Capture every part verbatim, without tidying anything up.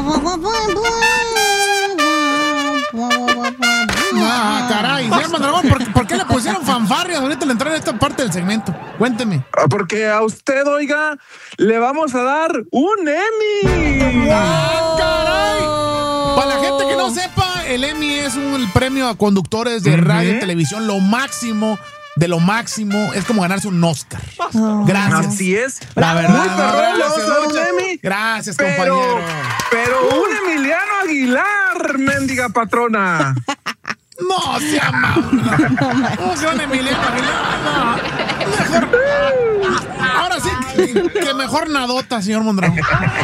Ah, caray, señor Mondragón, ¿por, ¿por qué le pusieron fanfarrias ahorita al entrar en esta parte del segmento? Cuénteme. Porque a usted, oiga, le vamos a dar un Emmy. ¡Ah, caray! Para la gente que no sepa, el Emmy es un el premio a conductores de uh-huh. radio y televisión, lo máximo de lo máximo, es como ganarse un Oscar. Oh. Gracias. Así es. La verdad. Muy perrón, le vamos a dar un muchas, Emmy. Gracias, pero, compañero. Pero un Emiliano Aguilar, mendiga patrona. No, se ama. No, se van Emiliano Aguilar. No. Mejor. Ahora sí, que, que mejor nadota, señor Mondragón.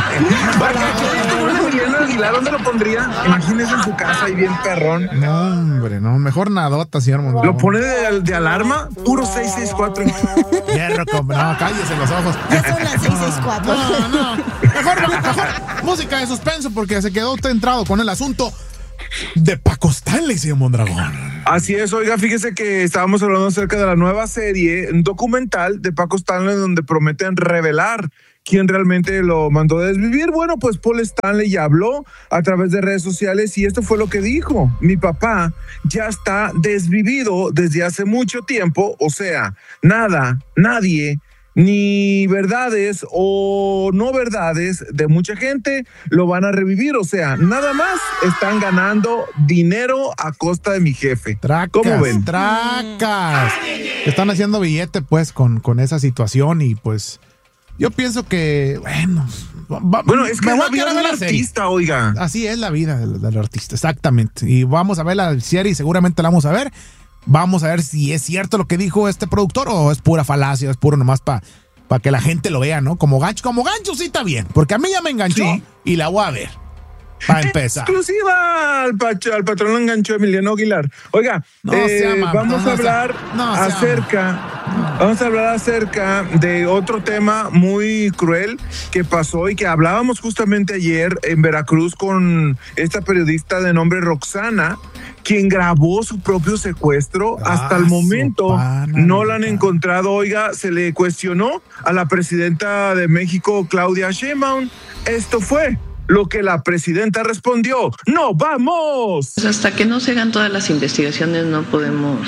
¿Un Emiliano Aguilar dónde lo pondría? Imagínese en su casa y bien perrón. No, hombre, no. Mejor nadota, señor Mondragón. ¿Lo pone de, de alarma? Puro seis seis cuatro. Hierro, no, cállese los ojos. Ya son las seis seis cuatro. No, no. Mejor, mejor música de suspenso porque se quedó usted entrado con el asunto de Paco Stanley, señor Mondragón. Así es, oiga, fíjese que estábamos hablando acerca de la nueva serie, un documental de Paco Stanley donde prometen revelar quién realmente lo mandó a desvivir. Bueno, pues Paul Stanley ya habló a través de redes sociales y esto fue lo que dijo. Mi papá ya está desvivido desde hace mucho tiempo, o sea, nada, nadie, ni verdades o no verdades de mucha gente lo van a revivir. O sea, nada más están ganando dinero a costa de mi jefe. Tracas, ¿Cómo ven? Tracas. Están haciendo billete, pues, con, con esa situación y, pues, yo pienso que, bueno... Va, bueno, es que me es voy la a vida quedar del a ver la artista, serie. Oiga. Así es la vida del, del artista, exactamente. Y vamos a ver la serie y seguramente la vamos a ver. Vamos a ver si es cierto lo que dijo este productor o es pura falacia, es puro nomás para pa que la gente lo vea, ¿no? Como gancho, como gancho sí está bien, porque a mí ya me enganchó sí. y la voy a ver. Para empezar. Exclusiva al, pacho, al patrón enganchó Emiliano Aguilar. Oiga, no eh, ama, vamos no, a hablar no acerca, no. vamos a hablar acerca de otro tema muy cruel que pasó y que hablábamos justamente ayer en Veracruz con esta periodista de nombre Roxana, quien grabó su propio secuestro. Ah, hasta el momento pana, no la han encontrado. Oiga, se le cuestionó a la presidenta de México, Claudia Sheinbaum. Esto fue lo que la presidenta respondió. ¡No vamos! Pues hasta que no se hagan todas las investigaciones no podemos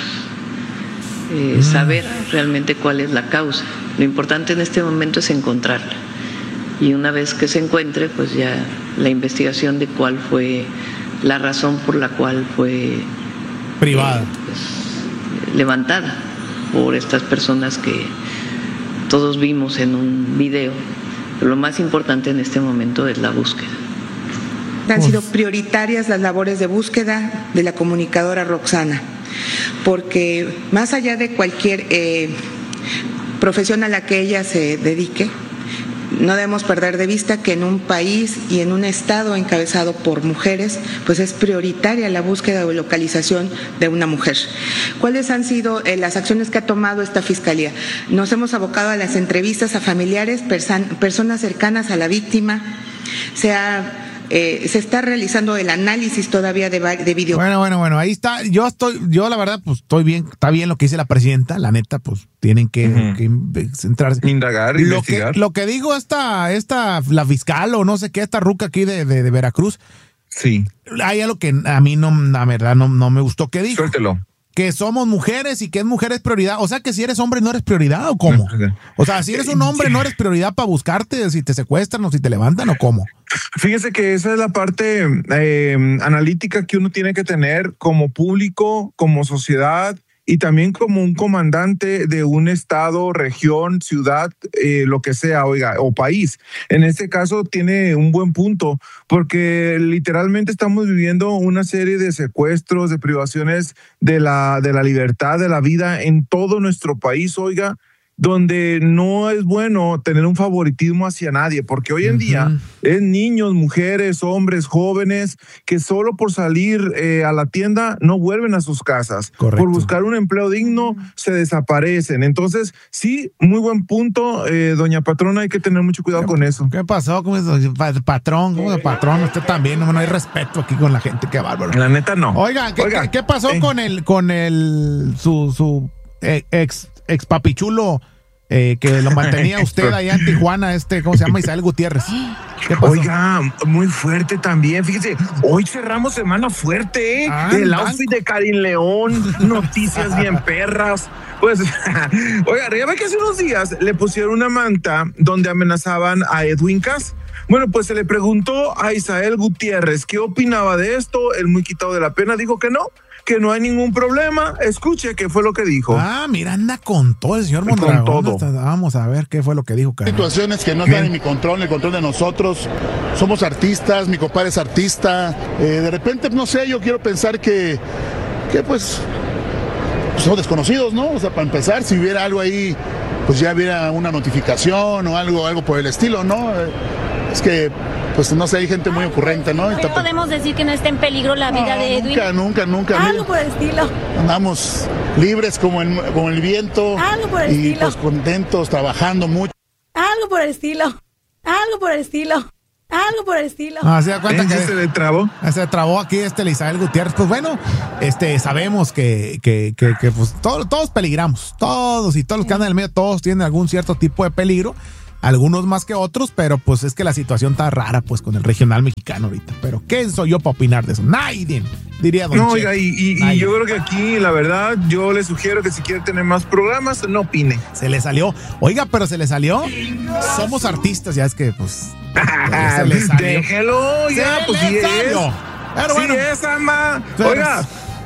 eh, mm. saber realmente cuál es la causa. Lo importante en este momento es encontrarla. Y una vez que se encuentre, pues ya la investigación de cuál fue la razón por la cual fue privada, eh, pues, levantada por estas personas que todos vimos en un video. Pero lo más importante en este momento es la búsqueda. Han sido prioritarias las labores de búsqueda de la comunicadora Roxana, porque más allá de cualquier eh, profesión a la que ella se dedique, no debemos perder de vista que en un país y en un estado encabezado por mujeres, pues es prioritaria la búsqueda o localización de una mujer. ¿Cuáles han sido eh, las acciones que ha tomado esta fiscalía? Nos hemos abocado a las entrevistas a familiares, persan, personas cercanas a la víctima. Se ha Eh, se está realizando el análisis todavía de, de video. Bueno, bueno, bueno, ahí está. Yo estoy, yo la verdad, pues estoy bien, está bien lo que dice la presidenta, la neta, pues tienen que, uh-huh. que centrarse. Indagar, lo investigar. Que, lo que digo esta, esta, la fiscal o no sé qué, esta ruca aquí de, de, de Veracruz. Sí. Hay algo que a mí no, la verdad, no, no me gustó que dijo. Suéltelo. Que somos mujeres y que es mujer es prioridad. O sea, que si eres hombre no eres prioridad o cómo. O sea, si eres un hombre no eres prioridad para buscarte, si te secuestran o si te levantan o cómo. Fíjese que esa es la parte eh, analítica que uno tiene que tener como público, como sociedad y también como un comandante de un estado, región, ciudad, eh, lo que sea, oiga, o país. En este caso tiene un buen punto, porque literalmente estamos viviendo una serie de secuestros, de privaciones de la, de la libertad, de la vida en todo nuestro país, oiga, donde no es bueno tener un favoritismo hacia nadie, porque hoy en uh-huh. día es niños, mujeres, hombres, jóvenes, que solo por salir eh, a la tienda no vuelven a sus casas. Correcto. Por buscar un empleo digno se desaparecen. Entonces, sí, muy buen punto, eh, doña Patrona, hay que tener mucho cuidado con eso. ¿Qué pasó? ¿Cómo es, patrón? ¿Cómo es patrón? Usted también, no, no hay respeto aquí con la gente, qué bárbaro. La neta no. Oiga, ¿qué, Oiga, ¿qué, qué pasó eh. con el, con el, su, su ex, ex papichulo? eh, que lo mantenía usted allá en Tijuana, este, ¿cómo se llama? Isael Gutiérrez. ¿Qué pasó? Oiga, muy fuerte también. Fíjese, hoy cerramos semana fuerte, ¿eh? Ah, el banco. outfit de Karin León, noticias bien perras. Pues, oiga, ya ve que hace unos días le pusieron una manta donde amenazaban a Edwin Cass. Bueno, pues se le preguntó a Isael Gutiérrez qué opinaba de esto. Él, muy quitado de la pena, dijo que no, que no hay ningún problema. Escuche qué fue lo que dijo. Ah, mira, anda con todo el señor Mondragón. Con todo. Hasta- vamos a ver qué fue lo que dijo, cara. Situaciones que no están en mi control, en el control de nosotros. Somos artistas, mi compadre es artista. Eh, de repente, no sé, yo quiero pensar que, que pues, son desconocidos, ¿no? O sea, para empezar, si hubiera algo ahí, pues ya hubiera una notificación o algo, algo por el estilo, ¿no? Eh, es que, pues, no sé, hay gente muy ocurrente, ¿no? Y ¿No tapa- podemos decir que no está en peligro la vida No, de Edwin? Nunca, nunca, nunca. Algo por el estilo. Andamos libres como el, como el viento. Algo por el y estilo. pues contentos, trabajando mucho. Algo por el estilo. Algo por el estilo. Algo por el estilo. Ah, se da cuenta ¿Eh? que ¿Sí se le trabó? se trabó aquí este Isael Gutiérrez. Pues bueno, este, sabemos que, que, que, que pues todos, todos peligramos. Todos y todos los que andan en el medio, todos tienen algún cierto tipo de peligro. Algunos más que otros, pero pues es que la situación está rara pues con el regional mexicano ahorita. Pero ¿qué soy yo para opinar de eso? Nadie, diría don No, Che. oiga, y, y- y Nadie. yo creo que aquí, la verdad, yo le sugiero que si quiere tener más programas, no opine. Se le salió. Oiga, pero se le salió. Somos artistas, ya es que pues se le salió. Déjelo, ya, Se pues le sí es. salió. Pero Sí bueno. es, ama. Pero- Oiga,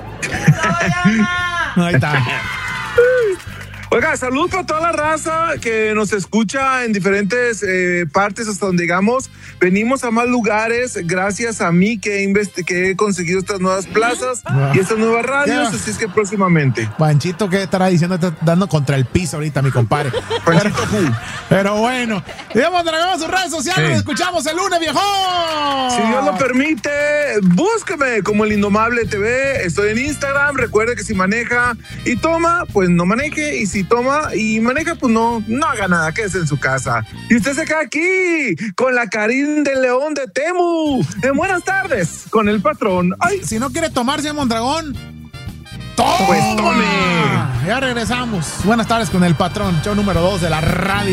Ahí está. oiga, salud para toda la raza que nos escucha en diferentes eh, partes hasta donde llegamos. Venimos a más lugares gracias a mí que he, investi- que he conseguido estas nuevas plazas y estas nuevas radios, Ya. así es que próximamente. Panchito, ¿qué estará diciendo? Está dando contra el piso ahorita, mi compadre. Panchito Fu. Pero bueno, digamos, dragamos sus redes sociales. Sí. Nos escuchamos el lunes, viejón. Si Dios lo permite, búsqueme como el Indomable T V. Estoy en Instagram. Recuerde que si maneja y toma, pues no maneje. Y si toma y maneja, pues no, no haga nada. Quédese en su casa. Y usted se queda aquí con la Karin de León de Temu. En buenas tardes con el patrón. Ay, Si no quiere tomarse Mondragón, ¡toma! Pues tome. Ya regresamos. Buenas tardes con el patrón, show número dos de la radio.